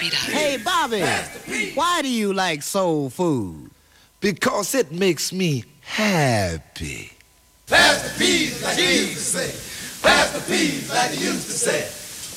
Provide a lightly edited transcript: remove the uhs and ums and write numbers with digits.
made of. Hey, Bobby, why do you like soul food? Because it makes me happy. Pass the peas like they used to say. Pass the peas like they used to say.